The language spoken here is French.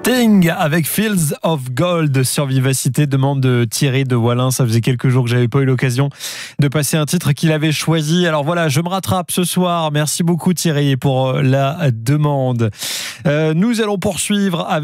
Sting avec Fields of Gold sur Vivacité, demande de Thierry de Wallin. Ça faisait quelques jours que j'avais pas eu l'occasion de passer un titre qu'il avait choisi. Alors voilà, je me rattrape ce soir. Merci beaucoup Thierry pour la demande. Nous allons poursuivre avec